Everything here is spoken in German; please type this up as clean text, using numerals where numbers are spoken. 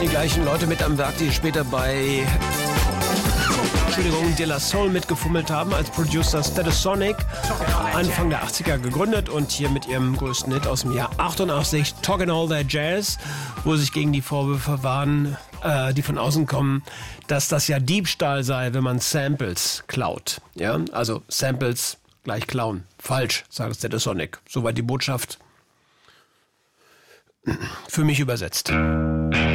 die gleichen Leute mit am Werk, die später bei De La Soul mitgefummelt haben als Producer. Stetsasonic, Anfang der 80er gegründet und hier mit ihrem größten Hit aus dem Jahr 88, Talkin' All That Jazz, wo sich gegen die Vorwürfe waren, die von außen kommen, dass das ja Diebstahl sei, wenn man Samples klaut. Ja, also Samples gleich klauen. Falsch, sagt Stetsasonic. Soweit die Botschaft für mich übersetzt.